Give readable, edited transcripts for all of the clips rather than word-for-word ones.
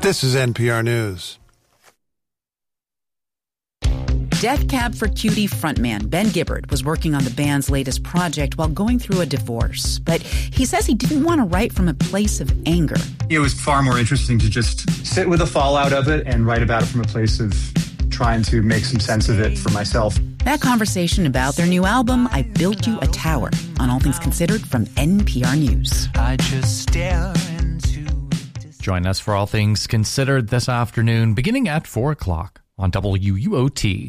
This is NPR News. Death Cab for Cutie frontman Ben Gibbard was working on the band's latest project while going through a divorce. But he says he didn't want to write from a place of anger. It was far more interesting to just sit with the fallout of it and write about it from a place of trying to make some sense of it for myself. That conversation about their new album, I Built You a Tower, on All Things Considered from NPR News. I just stare into... Join us for All Things Considered this afternoon, beginning at 4 o'clock on WUOT.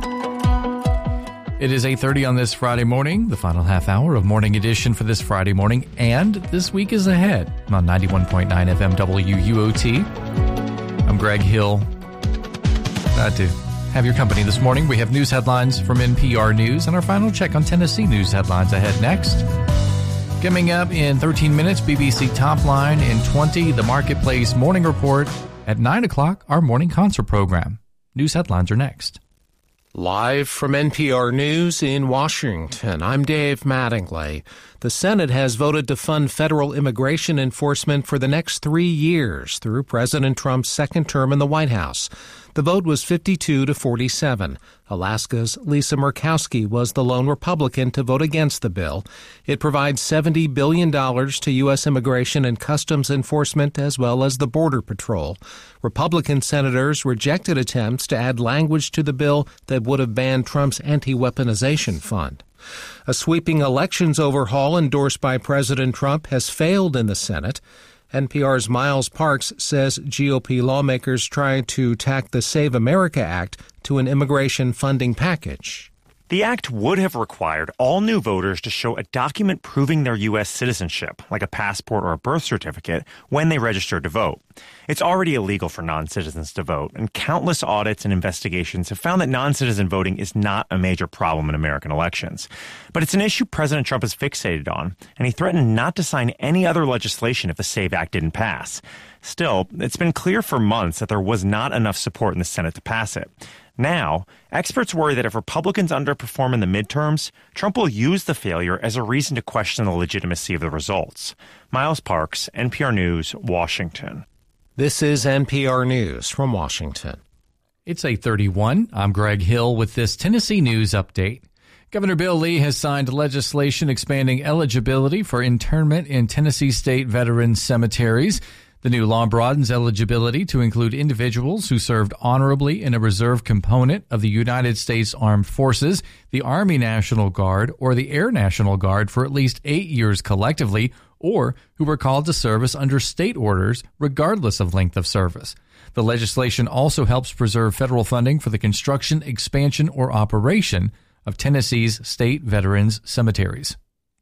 It is 8:30 on this Friday morning, the final half hour of Morning Edition for this Friday morning, and this week is ahead on 91.9 FM WUOT. I'm Greg Hill. Glad to have your company this morning. We have news headlines from NPR News and our final check on Tennessee news headlines ahead next. Coming up in 13 minutes, BBC Top Line. In 20, the Marketplace Morning Report. At 9 o'clock, our morning concert program. News headlines are next. Live from NPR News in Washington, I'm Dave Mattingly. The Senate has voted to fund federal immigration enforcement for the next 3 years through President Trump's second term in the White House. The vote was 52-47. Alaska's Lisa Murkowski was the lone Republican to vote against the bill. It provides $70 billion to U.S. immigration and customs enforcement as well as the Border Patrol. Republican senators rejected attempts to add language to the bill that would have banned Trump's anti-weaponization fund. A sweeping elections overhaul endorsed by President Trump has failed in the Senate. NPR's Miles Parks says GOP lawmakers tried to tack the Save America Act to an immigration funding package. The act would have required all new voters to show a document proving their U.S. citizenship, like a passport or a birth certificate, when they registered to vote. It's already illegal for non-citizens to vote, and countless audits and investigations have found that non-citizen voting is not a major problem in American elections. But it's an issue President Trump is fixated on, and he threatened not to sign any other legislation if the SAVE Act didn't pass. Still, it's been clear for months that there was not enough support in the Senate to pass it. Now, experts worry that if Republicans underperform in the midterms, Trump will use the failure as a reason to question the legitimacy of the results. Miles Parks, NPR News, Washington. This is NPR News from Washington. It's 8:31. I'm Greg Hill with this Tennessee News Update. Governor Bill Lee has signed legislation expanding eligibility for internment in Tennessee state veterans cemeteries. The new law broadens eligibility to include individuals who served honorably in a reserve component of the United States Armed Forces, the Army National Guard, or the Air National Guard for at least 8 years collectively, or who were called to service under state orders regardless of length of service. The legislation also helps preserve federal funding for the construction, expansion, or operation of Tennessee's state veterans cemeteries.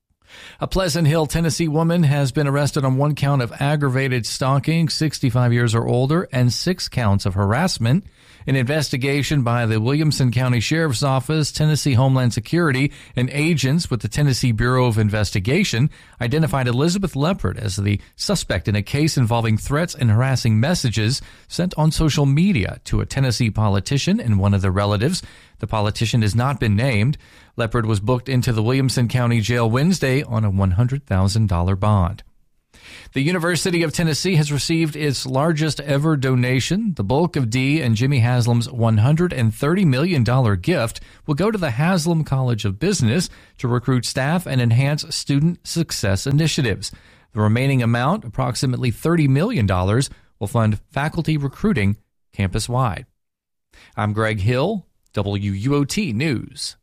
A Pleasant Hill, Tennessee woman has been arrested on 1 count of aggravated stalking, 65 years or older, and 6 counts of harassment. An investigation by the Williamson County Sheriff's Office, Tennessee Homeland Security, and agents with the Tennessee Bureau of Investigation identified Elizabeth Leopard as the suspect in a case involving threats and harassing messages sent on social media to a Tennessee politician and one of their relatives. The politician has not been named. Leopard was booked into the Williamson County Jail Wednesday on a $100,000 bond. The University of Tennessee has received its largest ever donation. The bulk of Dee and Jimmy Haslam's $130 million gift will go to the Haslam College of Business to recruit staff and enhance student success initiatives. The remaining amount, approximately $30 million, will fund faculty recruiting campus-wide. I'm Greg Hill, WUOT News.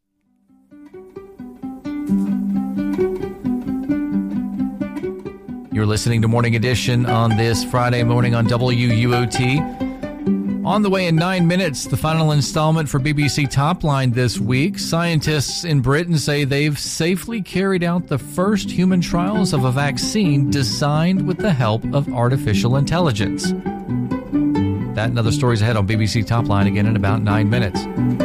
You're listening to Morning Edition on this Friday morning on WUOT. On the way in 9 minutes, the final installment for BBC Top Line this week. Scientists in Britain say they've safely carried out the first human trials of a vaccine designed with the help of artificial intelligence. That and other stories ahead on BBC Top Line again in about 9 minutes.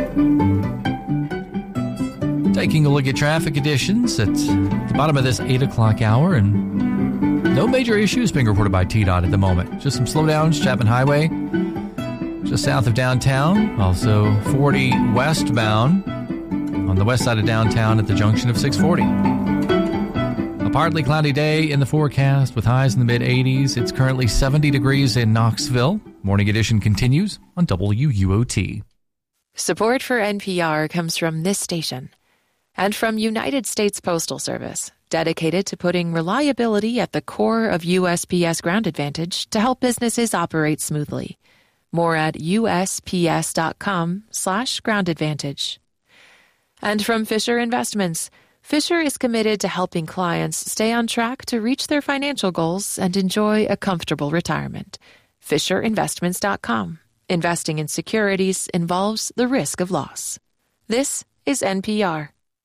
Taking a look at traffic conditions at the bottom of this 8 o'clock hour, and no major issues being reported by TDOT at the moment. Just some slowdowns, Chapman Highway, just south of downtown. Also 40 westbound on the west side of downtown at the junction of 640. A partly cloudy day in the forecast with highs in the mid-80s. It's currently 70 degrees in Knoxville. Morning Edition continues on WUOT. Support for NPR comes from this station and from United States Postal Service, dedicated to putting reliability at the core of USPS Ground Advantage to help businesses operate smoothly. More at usps.com/Ground Advantage. And from Fisher Investments. Fisher is committed to helping clients stay on track to reach their financial goals and enjoy a comfortable retirement. FisherInvestments.com. Investing in securities involves the risk of loss. This is NPR.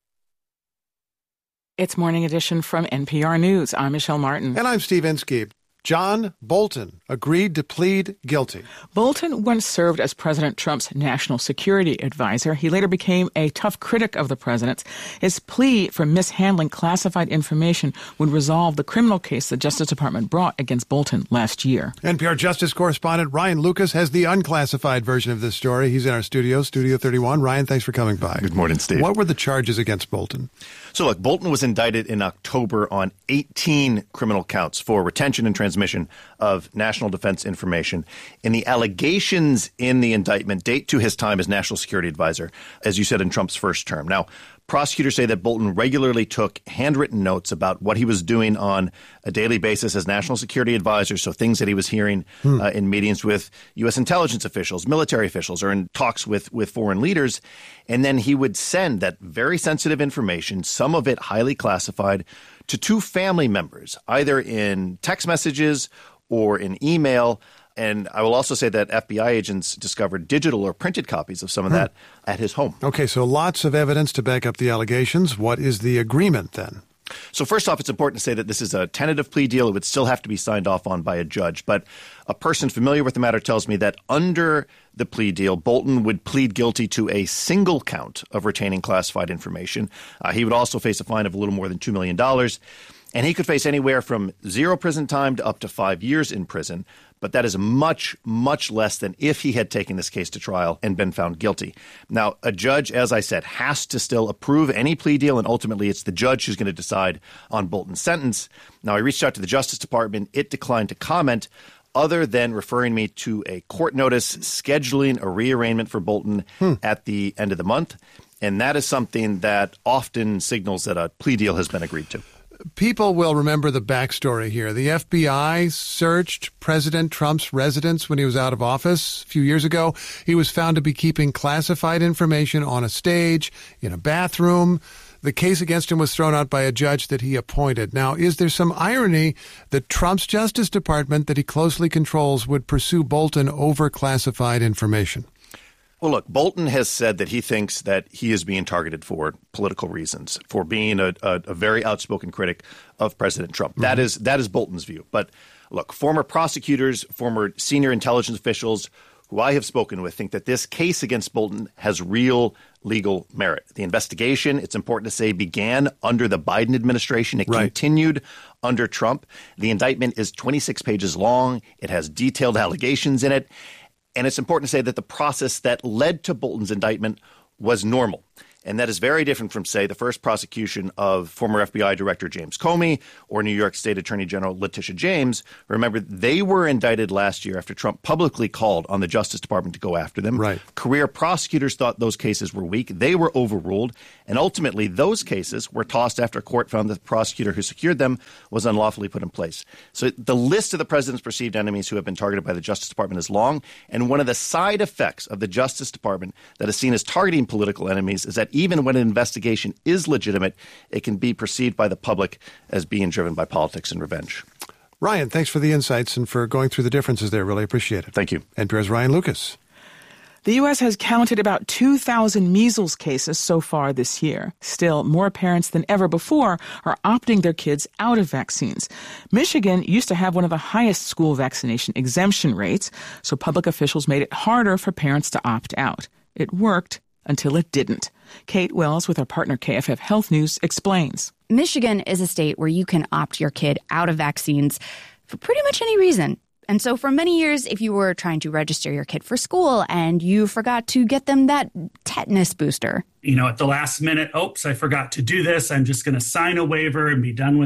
It's Morning Edition from NPR News. I'm Michelle Martin. And I'm Steve Inskeep. John Bolton agreed to plead guilty. Bolton once served as President Trump's national security advisor. He later became a tough critic of the president's. His plea for mishandling classified information would resolve the criminal case the Justice Department brought against Bolton last year. NPR Justice correspondent Ryan Lucas has the unclassified version of this story. He's in our studio, Studio 31. Ryan, thanks for coming by. Good morning, Steve. What were the charges against Bolton? So look, Bolton was indicted in October on 18 criminal counts for retention and transmission of national defense information. And the allegations in the indictment date to his time as national security advisor, as you said, in Trump's first term. Now, prosecutors say that Bolton regularly took handwritten notes about what he was doing on a daily basis as national security advisor, so things that he was hearing in meetings with U.S. intelligence officials, military officials, or in talks with foreign leaders. And then he would send that very sensitive information, some of it highly classified, to two family members, either in text messages or in email. And I will also say that FBI agents discovered digital or printed copies of some of that at his home. Okay, so lots of evidence to back up the allegations. What is the agreement then? So first off, it's important to say that this is a tentative plea deal. It would still have to be signed off on by a judge. But a person familiar with the matter tells me that under the plea deal, Bolton would plead guilty to a single count of retaining classified information. He would also face a fine of a little more than $2 million. And he could face anywhere from 0 prison time to up to 5 years in prison. But that is much, much less than if he had taken this case to trial and been found guilty. Now, a judge, as I said, has to still approve any plea deal, and ultimately it's the judge who's going to decide on Bolton's sentence. Now, I reached out to the Justice Department. It declined to comment, other than referring me to a court notice scheduling a rearraignment for Bolton at the end of the month. And that is something that often signals that a plea deal has been agreed to. People will remember the backstory here. The FBI searched President Trump's residence when he was out of office a few years ago. He was found to be keeping classified information on a stage, in a bathroom. The case against him was thrown out by a judge that he appointed. Now, is there some irony that Trump's Justice Department that he closely controls would pursue Bolton over classified information? Well, look, Bolton has said that he thinks that he is being targeted for political reasons, for being a very outspoken critic of President Trump. Mm-hmm. That is Bolton's view. But look, former prosecutors, former senior intelligence officials who I have spoken with think that this case against Bolton has real legal merit. The investigation, it's important to say, began under the Biden administration. It continued under Trump. The indictment is 26 pages long. It has detailed allegations in it. And it's important to say that the process that led to Bolton's indictment was normal. And that is very different from, say, the first prosecution of former FBI Director James Comey or New York State Attorney General Letitia James. Remember, they were indicted last year after Trump publicly called on the Justice Department to go after them. Right. Career prosecutors thought those cases were weak. They were overruled. And ultimately, those cases were tossed after a court found that the prosecutor who secured them was unlawfully put in place. So the list of the president's perceived enemies who have been targeted by the Justice Department is long. And one of the side effects of the Justice Department that is seen as targeting political enemies is that even when an investigation is legitimate, it can be perceived by the public as being driven by politics and revenge. Ryan, thanks for the insights and for going through the differences there. Really appreciate it. Thank you. NPR's Ryan Lucas. The U.S. has counted about 2,000 measles cases so far this year. Still, more parents than ever before are opting their kids out of vaccines. Michigan used to have one of the highest school vaccination exemption rates, so public officials made it harder for parents to opt out. It worked until it didn't. Kate Wells with our partner KFF Health News explains. Michigan is a state where you can opt your kid out of vaccines for pretty much any reason. And so for many years, if you were trying to register your kid for school and you forgot to get them that tetanus booster, at the last minute, oops, I forgot to do this. I'm just going to sign a waiver and be done with it.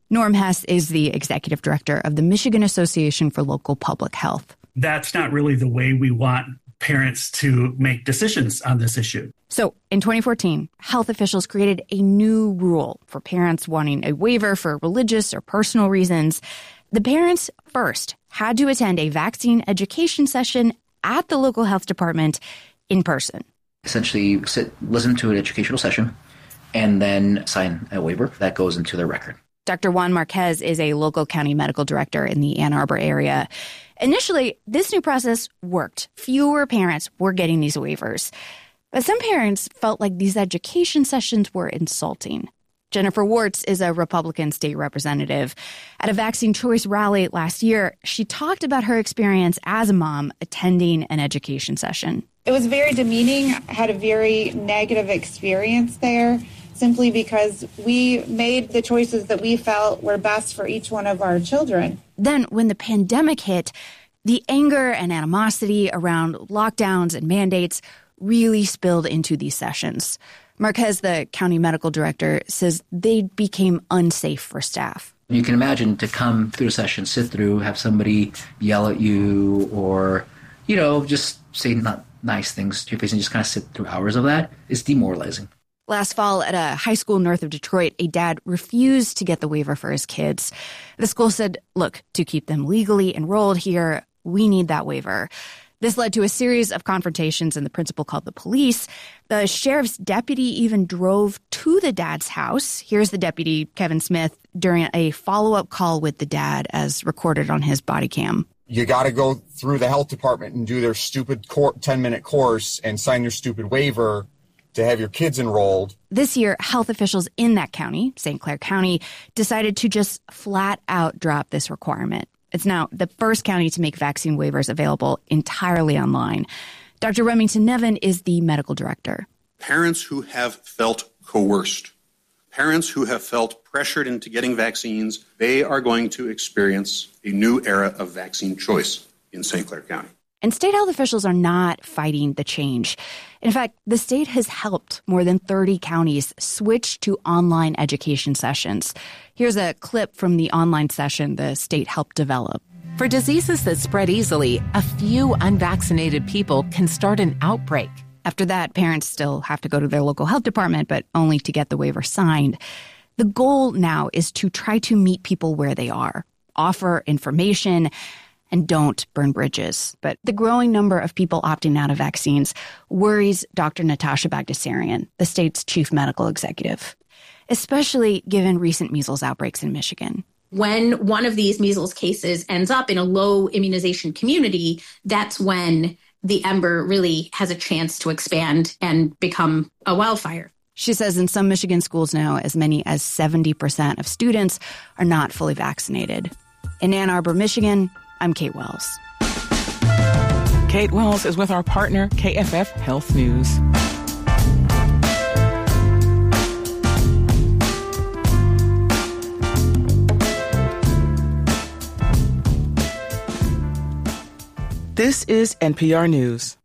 Norm Hess is the executive director of the Michigan Association for Local Public Health. That's not really the way we want parents to make decisions on this issue. So in 2014, health officials created a new rule for parents wanting a waiver for religious or personal reasons. The parents first had to attend a vaccine education session at the local health department in person. Essentially listen to an educational session and then sign a waiver that goes into their record. Dr. Juan Marquez is a local county medical director in the Ann Arbor area. Initially, this new process worked. Fewer parents were getting these waivers. But some parents felt like these education sessions were insulting. Jennifer Wartz is a Republican state representative. At a vaccine choice rally last year, she talked about her experience as a mom attending an education session. It was very demeaning. I had a very negative experience there, simply because we made the choices that we felt were best for each one of our children. Then when the pandemic hit, the anger and animosity around lockdowns and mandates really spilled into these sessions. Marquez, the county medical director, says they became unsafe for staff. You can imagine to come through a session, sit through, have somebody yell at you or, just say not nice things to your face and just kind of sit through hours of that is demoralizing. Last fall at a high school north of Detroit, a dad refused to get the waiver for his kids. The school said, look, to keep them legally enrolled here, we need that waiver. This led to a series of confrontations, and the principal called the police. The sheriff's deputy even drove to the dad's house. Here's the deputy, Kevin Smith, during a follow-up call with the dad as recorded on his body cam. You got to go through the health department and do their stupid 10-minute course and sign your stupid waiver to have your kids enrolled. This year, health officials in that county, St. Clair County, decided to just flat out drop this requirement. It's now the first county to make vaccine waivers available entirely online. Dr. Remington Nevin is the medical director. Parents who have felt coerced, parents who have felt pressured into getting vaccines, they are going to experience a new era of vaccine choice in St. Clair County. And state health officials are not fighting the change. In fact, the state has helped more than 30 counties switch to online education sessions. Here's a clip from the online session the state helped develop. For diseases that spread easily, a few unvaccinated people can start an outbreak. After that, parents still have to go to their local health department, but only to get the waiver signed. The goal now is to try to meet people where they are, offer information, and don't burn bridges. But the growing number of people opting out of vaccines worries Dr. Natasha Bagdasarian, the state's chief medical executive, especially given recent measles outbreaks in Michigan. When one of these measles cases ends up in a low immunization community, that's when the ember really has a chance to expand and become a wildfire. She says in some Michigan schools now, as many as 70% of students are not fully vaccinated. In Ann Arbor, Michigan, I'm Kate Wells. Kate Wells is with our partner, KFF Health News. This is NPR News.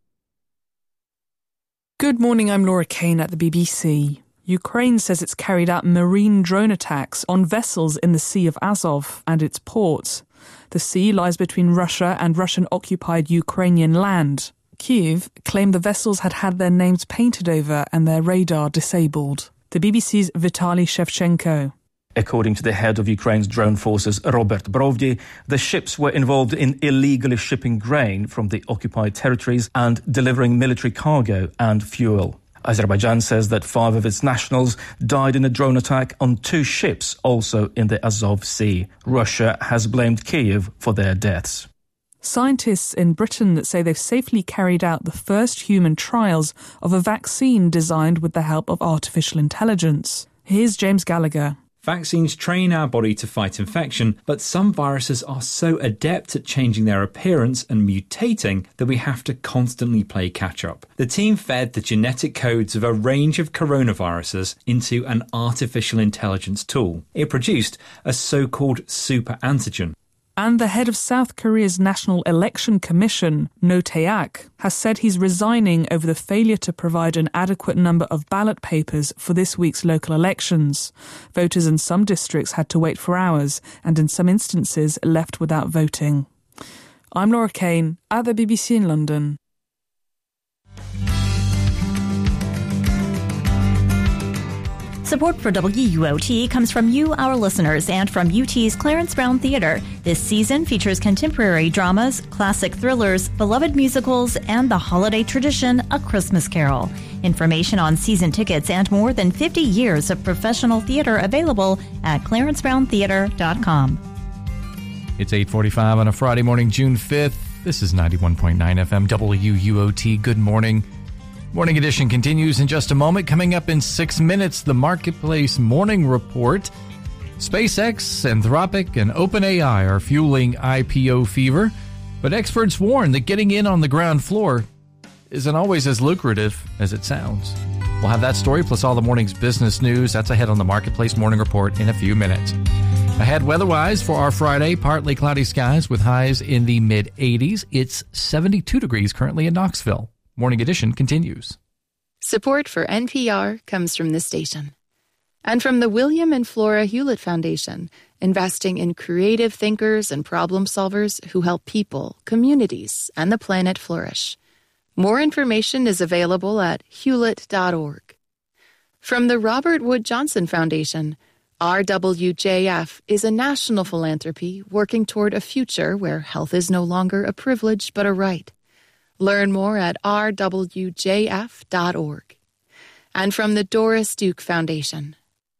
Good morning, I'm Laura Kane at the BBC. Ukraine says it's carried out marine drone attacks on vessels in the Sea of Azov and its ports. The sea lies between Russia and Russian-occupied Ukrainian land. Kyiv claimed the vessels had had their names painted over and their radar disabled. The BBC's Vitaly Shevchenko. According to the head of Ukraine's drone forces, Robert Brovdi, the ships were involved in illegally shipping grain from the occupied territories and delivering military cargo and fuel. Azerbaijan says that 5 of its nationals died in a drone attack on 2 ships, also in the Azov Sea. Russia has blamed Kyiv for their deaths. Scientists in Britain say they've safely carried out the first human trials of a vaccine designed with the help of artificial intelligence. Here's James Gallagher. Vaccines train our body to fight infection, but some viruses are so adept at changing their appearance and mutating that we have to constantly play catch-up. The team fed the genetic codes of a range of coronaviruses into an artificial intelligence tool. It produced a so-called super antigen. And the head of South Korea's National Election Commission, No Tae-ak, has said he's resigning over the failure to provide an adequate number of ballot papers for this week's local elections. Voters in some districts had to wait for hours and in some instances left without voting. I'm Laura Kane at the BBC in London. Support for WUOT comes from you, our listeners, and from UT's Clarence Brown Theatre. This season features contemporary dramas, classic thrillers, beloved musicals, and the holiday tradition, A Christmas Carol. Information on season tickets and more than 50 years of professional theatre available at clarencebrowntheatre.com. It's 8:45 on a Friday morning, June 5th. This is 91.9 FM WUOT. Good morning. Morning Edition continues in just a moment. Coming up in 6 minutes, the Marketplace Morning Report. SpaceX, Anthropic, and OpenAI are fueling IPO fever, but experts warn that getting in on the ground floor isn't always as lucrative as it sounds. We'll have that story plus all the morning's business news. That's ahead on the Marketplace Morning Report in a few minutes. Ahead weather-wise for our Friday, partly cloudy skies with highs in the mid-80s. It's 72 degrees currently in Knoxville. Morning Edition continues. Support for NPR comes from this station. And from the William and Flora Hewlett Foundation, investing in creative thinkers and problem solvers who help people, communities, and the planet flourish. More information is available at hewlett.org. From the Robert Wood Johnson Foundation, RWJF is a national philanthropy working toward a future where health is no longer a privilege but a right. Learn more at rwjf.org. And from the Doris Duke Foundation.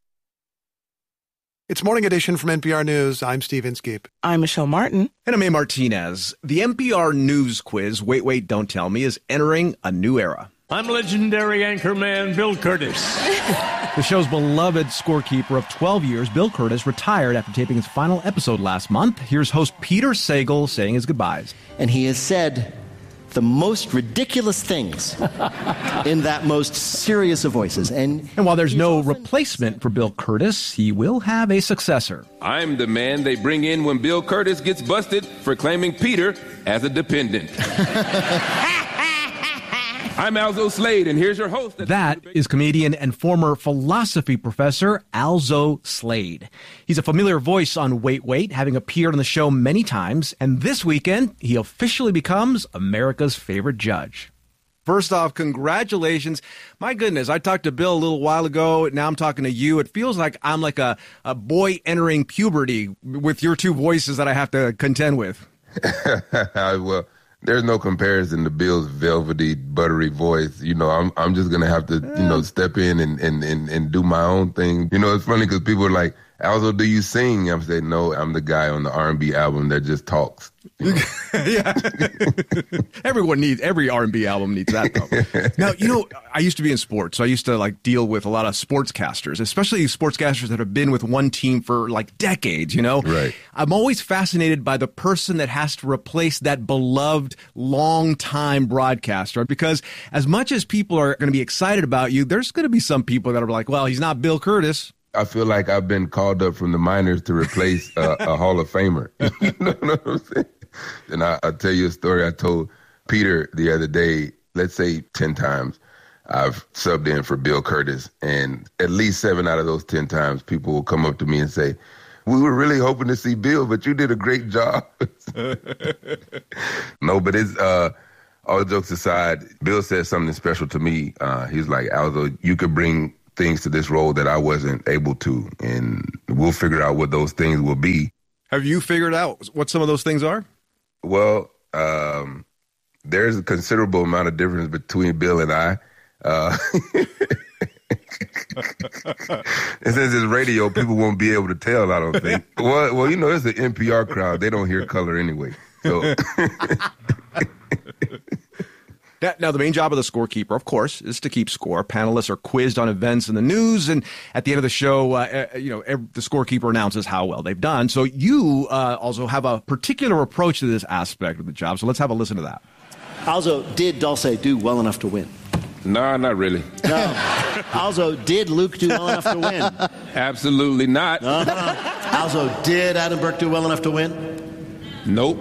It's Morning Edition from NPR News. I'm Steve Inskeep. I'm Michelle Martin. And I'm A. Martinez. The NPR News quiz, Wait, Wait, Don't Tell Me, is entering a new era. I'm legendary anchorman Bill Curtis. The show's beloved scorekeeper of 12 years, Bill Curtis, retired after taping his final episode last month. Here's host Peter Sagal saying his goodbyes. And he has said the most ridiculous things in that most serious of voices. And while there's no replacement for Bill Curtis, he will have a successor. I'm the man they bring in when Bill Curtis gets busted for claiming Peter as a dependent. I'm Alzo Slade, and here's your host. That is comedian and former philosophy professor Alzo Slade. He's a familiar voice on Wait, Wait, having appeared on the show many times, and this weekend, he officially becomes America's favorite judge. First off, congratulations. My goodness, I talked to Bill a little while ago. Now I'm talking to you. It feels like I'm like a boy entering puberty with your two voices that I have to contend with. Well, there's no comparison to Bill's velvety, buttery voice. You know, I'm just going to have to, step in and do my own thing. You know, it's funny because people are like, Alzo, do you sing? I'm saying, no, I'm the guy on the R&B album that just talks. You know? Yeah. Every R&B album needs that, though. Now, I used to be in sports, so I used to deal with a lot of sportscasters, especially sportscasters that have been with one team for decades, Right. I'm always fascinated by the person that has to replace that beloved long-time broadcaster, because as much as people are going to be excited about you, there's going to be some people that are like, well, he's not Bill Curtis. I feel like I've been called up from the minors to replace a Hall of Famer. You know what I'm saying? And I'll tell you a story I told Peter the other day. Let's say 10 times I've subbed in for Bill Curtis, and at least 7 out of those 10 times people will come up to me and say, we were really hoping to see Bill, but you did a great job. No, but it's all jokes aside, Bill said something special to me. He's like, Alzo, you could bring things to this role that I wasn't able to, and we'll figure out what those things will be. Have you figured out what some of those things are? Well, there's a considerable amount of difference between Bill and I. And since it's radio, people won't be able to tell, I don't think. Well, it's the NPR crowd. They don't hear color anyway. So. Now, the main job of the scorekeeper, of course, is to keep score. Panelists are quizzed on events in the news, and at the end of the show, the scorekeeper announces how well they've done. So you also have a particular approach to this aspect of the job. So let's have a listen to that. Alzo, did Dulce do well enough to win? No, not really. No. Alzo, did Luke do well enough to win? Absolutely not. Alzo, did Adam Burke do well enough to win? Nope.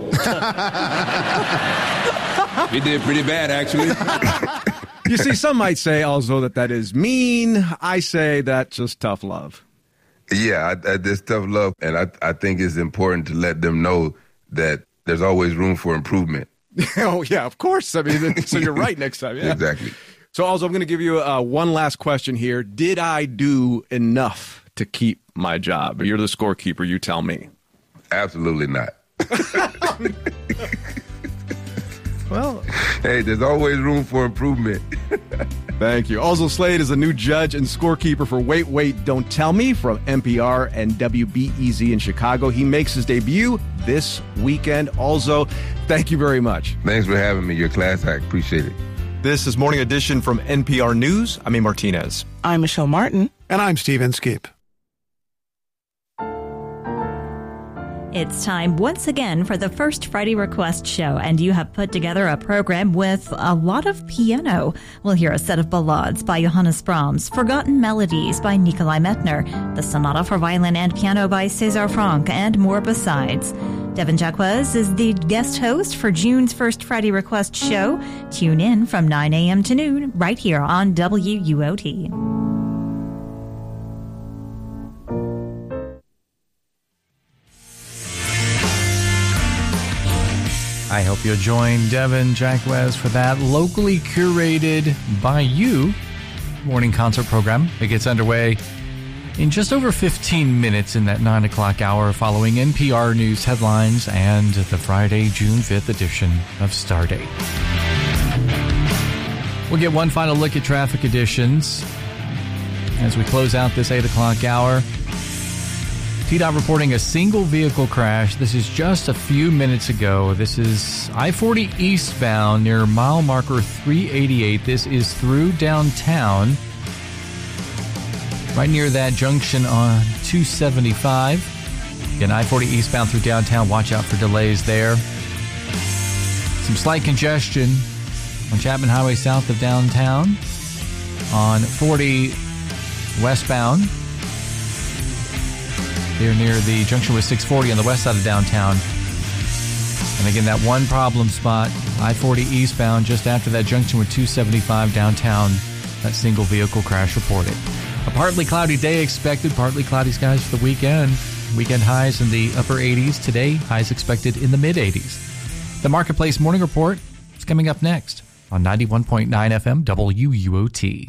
We did pretty bad, actually. You see, some might say also that is mean. I say that's just tough love. Yeah, there's tough love, and I think it's important to let them know that there's always room for improvement. Oh, yeah, of course. I mean, so you're right next time. Yeah. Exactly. So also, I'm going to give you one last question here. Did I do enough to keep my job? You're the scorekeeper. You tell me. Absolutely not. Well, hey, there's always room for improvement. Thank you. Alzo Slade is a new judge and scorekeeper for Wait, Wait, Don't Tell Me from NPR and WBEZ in Chicago. He makes his debut this weekend. Alzo, thank you very much. Thanks for having me. Your class act. Appreciate it. This is Morning Edition from NPR News. I'm A. Martinez. I'm Michelle Martin. And I'm Steven Skeep. It's time once again for the First Friday Request Show, and you have put together a program with a lot of piano. We'll hear a set of ballades by Johannes Brahms, Forgotten Melodies by Nikolai Metner, the Sonata for Violin and Piano by César Franck, and more besides. Devin Jacquez is the guest host for June's First Friday Request Show. Tune in from 9 a.m. to noon right here on WUOT. I hope you'll join Devin Jacquez for that locally curated by you morning concert program. It gets underway in just over 15 minutes in that 9 o'clock hour following NPR News headlines and the Friday, June 5th edition of Stardate. We'll get one final look at traffic conditions as we close out this 8 o'clock hour. TDOT reporting a single vehicle crash. This is just a few minutes ago. This is I-40 eastbound near mile marker 388. This is through downtown, right near that junction on 275. Again, I-40 eastbound through downtown. Watch out for delays there. Some slight congestion on Chapman Highway south of downtown. On 40 westbound, here near the junction with 640 on the west side of downtown. And again, that one problem spot, I-40 eastbound, just after that junction with 275 downtown, that single vehicle crash reported. A partly cloudy day expected, partly cloudy skies for the weekend. Weekend highs in the upper 80s. Today, highs expected in the mid-80s. The Marketplace Morning Report is coming up next on 91.9 FM WUOT.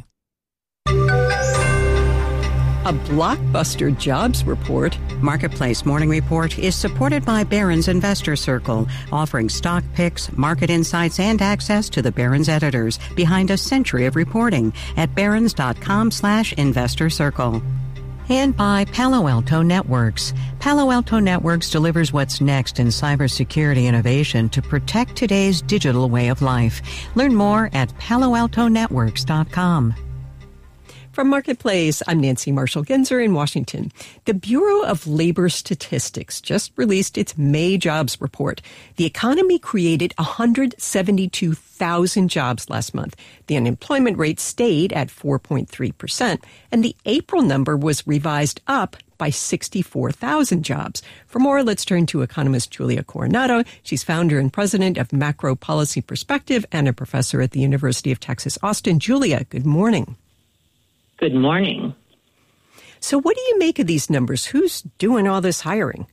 A blockbuster jobs report. Marketplace Morning Report is supported by Barron's Investor Circle, offering stock picks, market insights, and access to the Barron's editors behind a century of reporting at barrons.com/investor circle. And by Palo Alto Networks. Palo Alto Networks delivers what's next in cybersecurity innovation to protect today's digital way of life. Learn more at paloaltonetworks.com. From Marketplace, I'm Nancy Marshall-Genzer in Washington. The Bureau of Labor Statistics just released its May jobs report. The economy created 172,000 jobs last month. The unemployment rate stayed at 4.3%, and the April number was revised up by 64,000 jobs. For more, let's turn to economist Julia Coronado. She's founder and president of Macro Policy Perspective and a professor at the University of Texas, Austin. Julia, good morning. Good morning. So what do you make of these numbers? Who's doing all this hiring?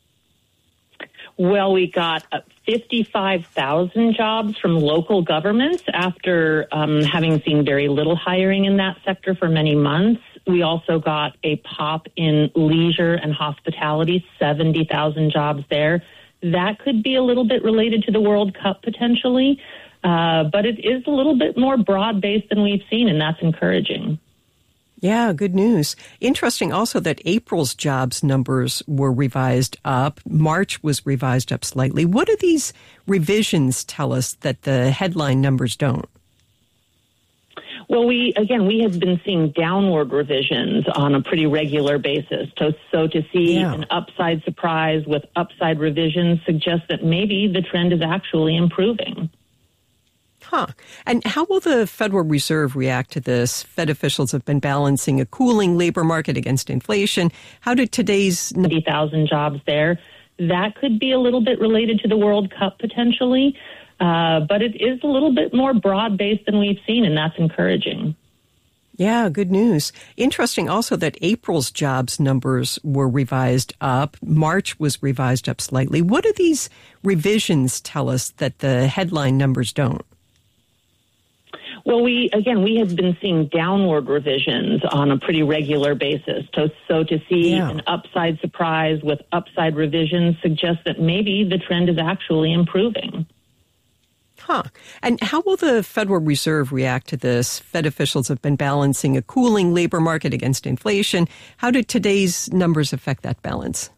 Well, we got 55,000 jobs from local governments after having seen very little hiring in that sector for many months. We also got a pop in leisure and hospitality, 70,000 jobs there. That could be a little bit related to the World Cup potentially, but it is a little bit more broad-based than we've seen, and that's encouraging. Yeah, good news. Interesting also that April's jobs numbers were revised up. March was revised up slightly. What do these revisions tell us that the headline numbers don't? Well, we have been seeing downward revisions on a pretty regular basis. So to see an upside surprise with upside revisions suggests that maybe the trend is actually improving. Huh. And how will the Federal Reserve react to this? Fed officials have been balancing a cooling labor market against inflation. How did today's 90,000 jobs there? That could be a little bit related to the World Cup potentially, but it is a little bit more broad-based than we've seen, and that's encouraging. Yeah, good news. Interesting also that April's jobs numbers were revised up. March was revised up slightly. What do these revisions tell us that the headline numbers don't? Well, we have been seeing downward revisions on a pretty regular basis. So to see an upside surprise with upside revisions suggests that maybe the trend is actually improving. Huh. And how will the Federal Reserve react to this? Fed officials have been balancing a cooling labor market against inflation. How did today's numbers affect that balance?